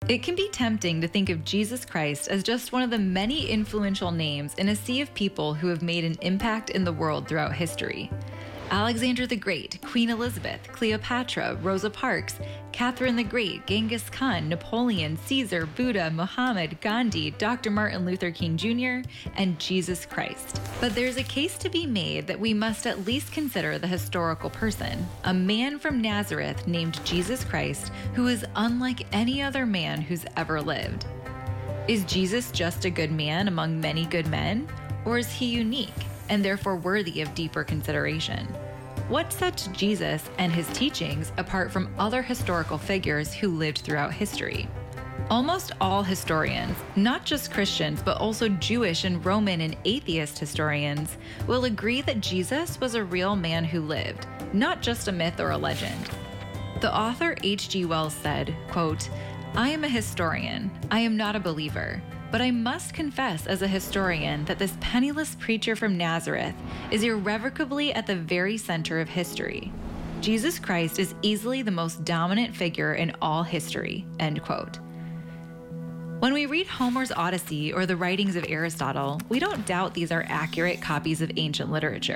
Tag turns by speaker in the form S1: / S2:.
S1: It can be tempting to think of Jesus Christ as just one of the many influential names in a sea of people who have made an impact in the world throughout history. Alexander the Great, Queen Elizabeth, Cleopatra, Rosa Parks, Catherine the Great, Genghis Khan, Napoleon, Caesar, Buddha, Muhammad, Gandhi, Dr. Martin Luther King Jr., and Jesus Christ. But there's a case to be made that we must at least consider the historical person, a man from Nazareth named Jesus Christ, who is unlike any other man who's ever lived. Is Jesus just a good man among many good men, or is he unique and therefore worthy of deeper consideration? What sets Jesus and his teachings apart from other historical figures who lived throughout history? Almost all historians, not just Christians, but also Jewish and Roman and atheist historians, will agree that Jesus was a real man who lived, not just a myth or a legend. The author H.G. Wells said, quote, "I am a historian. I am not a believer. But I must confess as a historian that this penniless preacher from Nazareth is irrevocably at the very center of history. Jesus Christ is easily the most dominant figure in all history," end quote. When we read Homer's Odyssey or the writings of Aristotle, we don't doubt these are accurate copies of ancient literature.